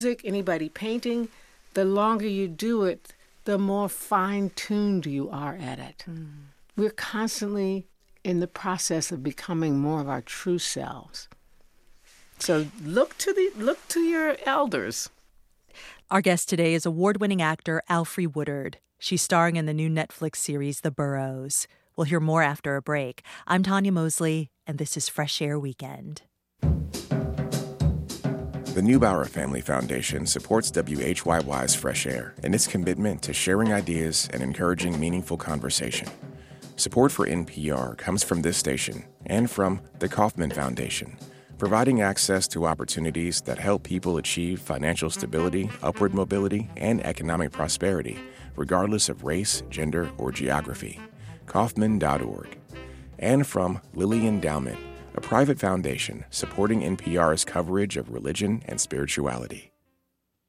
anybody painting, the longer you do it, the more fine-tuned you are at it. We're constantly in the process of becoming more of our true selves. So look to your elders. Our guest today is award-winning actor Alfre Woodard. She's starring in the new Netflix series The Burrows. We'll hear more after a break. I'm Tanya Mosley, and this is Fresh Air Weekend. The Neubauer Family Foundation supports WHYY's Fresh Air and its commitment to sharing ideas and encouraging meaningful conversation. Support for NPR comes from this station and from the Kauffman Foundation, providing access to opportunities that help people achieve financial stability, upward mobility, and economic prosperity, regardless of race, gender, or geography. Kauffman.org. And from Lilly Endowment, a private foundation supporting NPR's coverage of religion and spirituality.